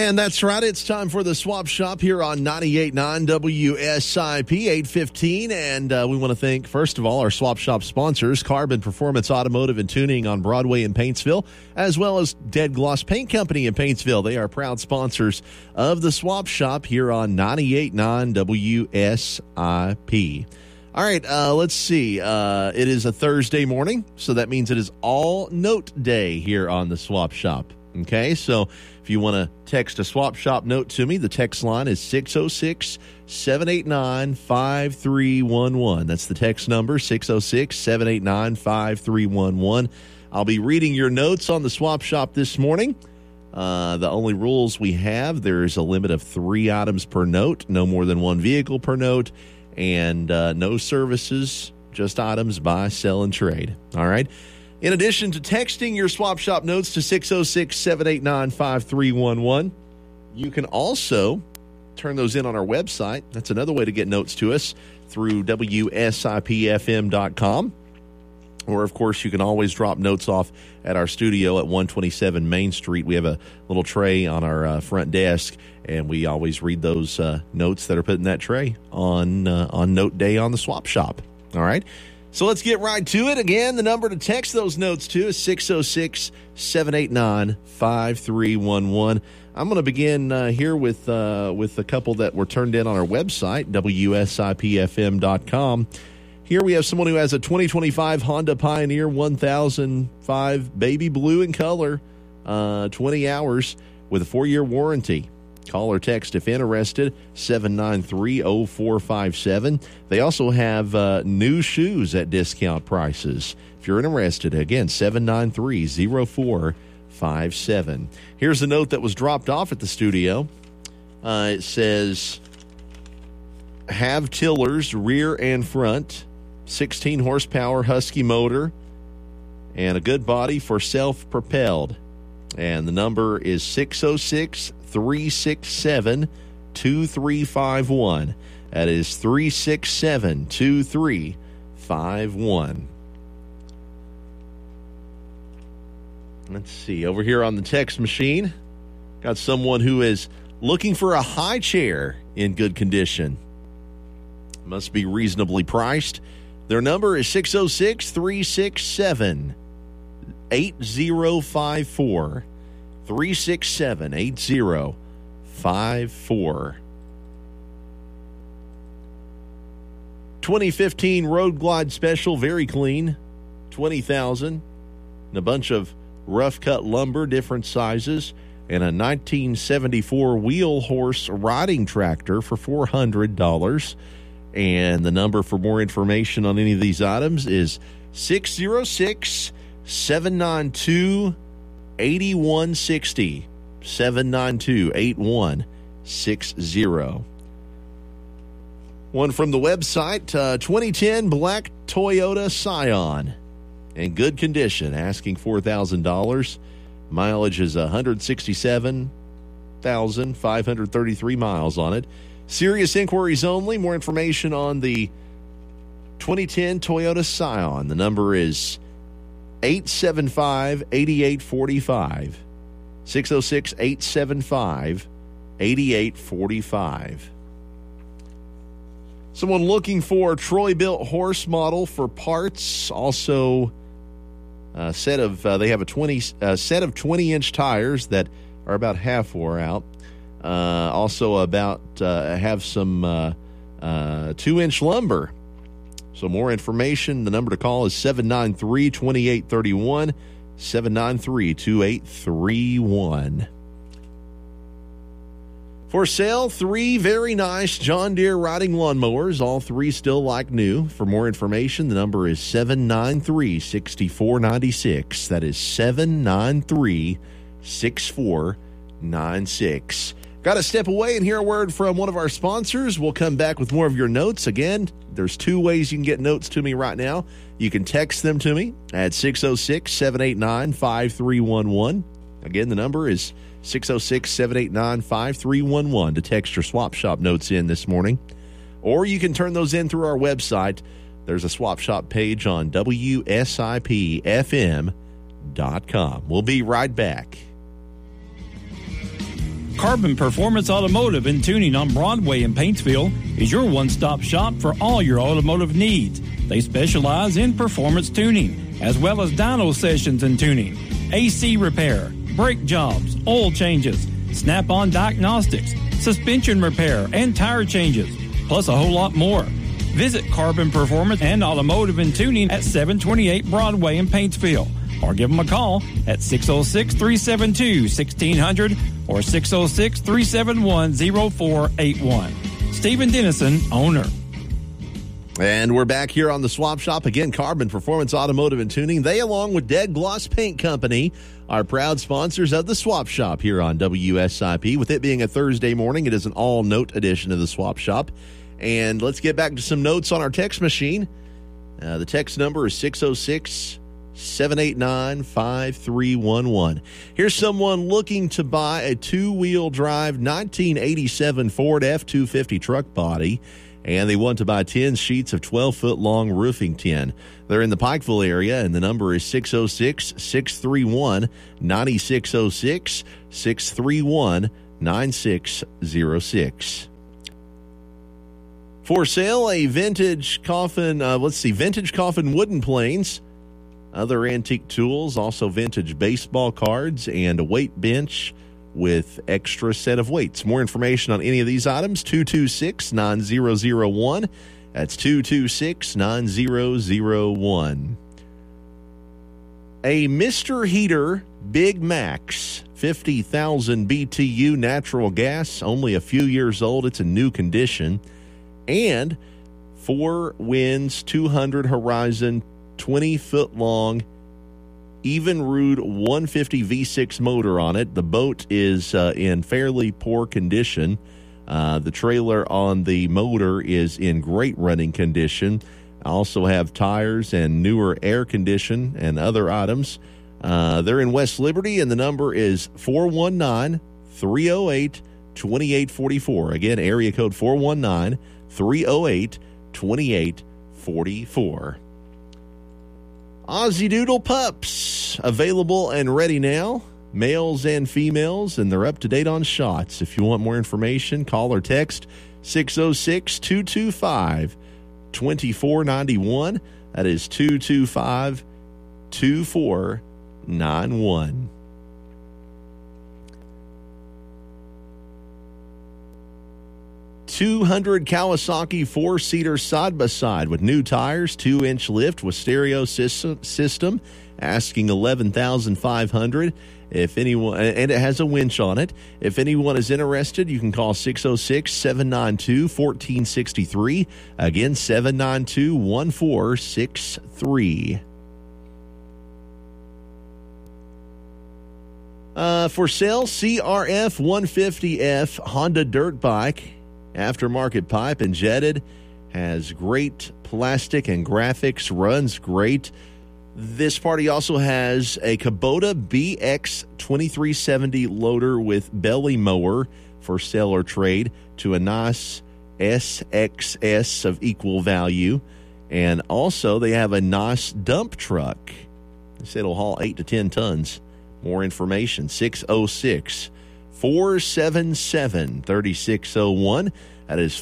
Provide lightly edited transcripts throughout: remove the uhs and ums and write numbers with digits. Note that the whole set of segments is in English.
And that's right. It's time for the Swap Shop here on 98.9 WSIP 815. And we want to thank, first of all, our Swap Shop sponsors, Carbon Performance Automotive and Tuning on Broadway in Paintsville, as well as Dead Gloss Paint Company in Paintsville. They are proud sponsors of the Swap Shop here on 98.9 WSIP. All right, let's see. It is a Thursday morning, so that means it is all note day here on the Swap Shop. Okay, so if you want to text a Swap Shop note to me, the text line is 606-789-5311. That's the text number, 606-789-5311. I'll be reading your notes on the Swap Shop this morning. The only rules we have, there is a limit of 3 items per note, no more than 1 vehicle per note, and no services, just items buy, sell, and trade. All right? In addition to texting your Swap Shop notes to 606-789-5311, you can also turn those in on our website. That's another way to get notes to us through WSIPFM.com. Or, of course, you can always drop notes off at our studio at 127 Main Street. We have a little tray on our front desk, and we always read those notes that are put in that tray on Note Day on the Swap Shop. All right? So let's get right to it. Again, the number to text those notes to is 606-789-5311. I'm going to begin here with a couple that were turned in on our website, WSIPFM.com. Here we have someone who has a 2025 Honda Pioneer 1005 baby blue in color, 20 hours with a 4-year warranty. Call or text if interested, 793-0457. They also have new shoes at discount prices. If you're interested, again, 793-0457. Here's a note that was dropped off at the studio. It says, have tillers rear and front, 16 horsepower Husky motor, and a good body for self-propelled. And the number is 606-367-2351. That is 367-2351. Let's see. Over here on the text machine, got someone who is looking for a high chair in good condition. Must be reasonably priced. Their number is 606-367-8054. 367-8054. 2015 Road Glide Special, very clean, $20,000, and a bunch of rough cut lumber, different sizes, and a 1974 wheel horse riding tractor for $400. And the number for more information on any of these items is 606-792-8160. 792-8160. One from the website, 2010 black Toyota Scion in good condition, asking $4,000. Mileage is 167,533 miles on it. Serious inquiries only. More information on the 2010 Toyota Scion. The number is 875-8845. 606-875-8845. Someone looking for a Troy-built horse model for parts. Also, they have a set of 20-inch tires that are about half wore out. Also have some 2-inch lumber. So more information, the number to call is 793-2831, 793-2831. For sale, 3 very nice John Deere riding lawnmowers, all 3 still like new. For more information, the number is 793-6496. That is 793-6496. Got to step away and hear a word from one of our sponsors. We'll come back with more of your notes. Again, there's 2 ways you can get notes to me right now. You can text them to me at 606-789-5311. Again, the number is 606-789-5311 to text your Swap Shop notes in this morning. Or you can turn those in through our website. There's a Swap Shop page on WSIPFM.com. We'll be right back. Carbon Performance Automotive and Tuning on Broadway in Paintsville is your one-stop shop for all your automotive needs. They specialize in performance tuning, as well as dyno sessions and tuning, AC repair, brake jobs, oil changes, snap-on diagnostics, suspension repair, and tire changes, plus a whole lot more. Visit Carbon Performance and Automotive and Tuning at 728 Broadway in Paintsville, or give them a call at 606-372-1600 or 606-371-0481. Stephen Dennison, owner. And we're back here on the Swap Shop. Again, Carbon Performance Automotive and Tuning. They, along with Dead Gloss Paint Company, are proud sponsors of the Swap Shop here on WSIP. With it being a Thursday morning, it is an all-note edition of the Swap Shop. And let's get back to some notes on our text machine. The text number is 606-789-5311. Here's someone looking to buy a two-wheel drive 1987 Ford F-250 truck body, and they want to buy 10 sheets of 12-foot-long roofing tin. They're in the Pikeville area, and the number is 606-631-9606, 631-9606. For sale, a vintage coffin, vintage coffin wooden planes, other antique tools, also vintage baseball cards, and a weight bench with extra set of weights. More information on any of these items, 226-9001. That's 226-9001. A Mr. Heater Big Max, 50,000 BTU natural gas, only a few years old. It's in new condition. And 4 Winds 200 Horizon 20-foot long Evinrude 150 V6 motor on it. The boat is in fairly poor condition. The trailer on the motor is in great running condition. I also have tires and newer air condition and other items. They're in West Liberty, and the number is 419-308-2844. Again, area code 419-308-2844. Aussie Doodle pups, available and ready now, males and females, and they're up to date on shots. If you want more information, call or text 606-225-2491. That is 225-2491. $200 Kawasaki four-seater side-by-side with new tires, 2-inch lift with stereo system, asking $11,500. If anyone, and it has a winch on it. If anyone is interested, you can call 606-792-1463. Again, 792-1463. For sale, CRF 150F Honda dirt bike. Aftermarket pipe and jetted, has great plastic and graphics, runs great. This party also has a Kubota BX 2370 loader with belly mower for sale or trade to a nice SXS of equal value. And also they have a nice dump truck. They say it'll haul 8 to 10 tons. More information, 606-477-3601. That is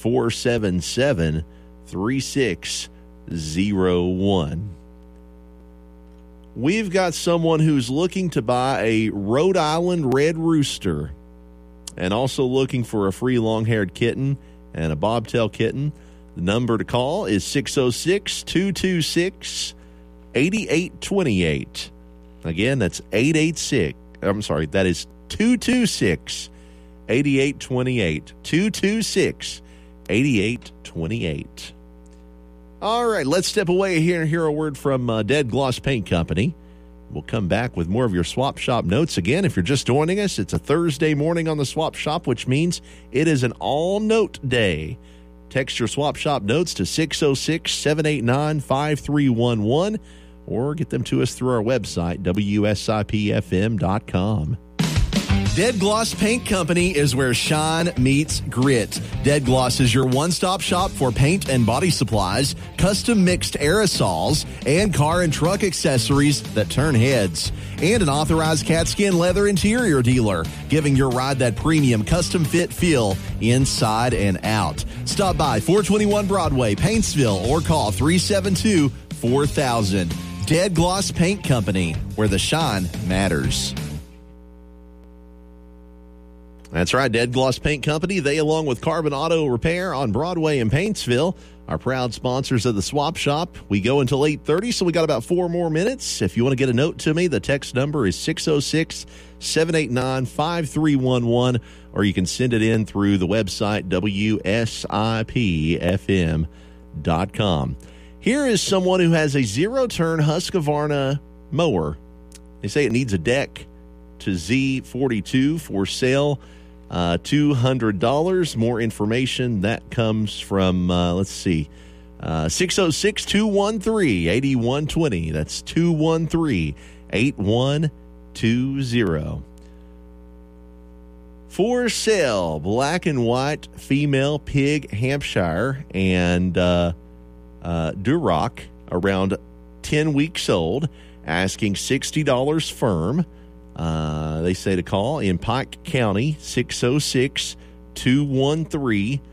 477-3601. We've got someone who's looking to buy a Rhode Island Red Rooster and also looking for a free long-haired kitten and a bobtail kitten. The number to call is 606-226-8828. Again, that's 886. I'm sorry, that is 226-8828. 226-8828. All right, let's step away here and hear a word from Dead Gloss Paint Company. We'll come back with more of your Swap Shop notes. Again, if you're just joining us, it's a Thursday morning on the Swap Shop, which means it is an all-note day. Text your Swap Shop notes to 606-789-5311 or get them to us through our website, WSIPFM.com. Dead Gloss Paint Company is where shine meets grit. Dead Gloss is your one-stop shop for paint and body supplies, custom mixed aerosols, and car and truck accessories that turn heads. And an authorized CatSkin leather interior dealer, giving your ride that premium custom fit feel inside and out. Stop by 421 Broadway, Paintsville, or call 372-4000. Dead Gloss Paint Company, where the shine matters. That's right, Dead Gloss Paint Company. They, along with Carbon Auto Repair on Broadway in Paintsville, are proud sponsors of the Swap Shop. We go until 8:30, so we got about 4 more minutes. If you want to get a note to me, the text number is 606-789-5311, or you can send it in through the website, WSIPFM.com. Here is someone who has a zero-turn Husqvarna mower. They say it needs a deck to Z42 for sale. $200. More information that comes from, 606-213-8120. That's 213-8120. For sale, black and white female pig Hampshire and Duroc, around 10 weeks old, asking $60 firm. They say to call in Pike County, 606-213-8120.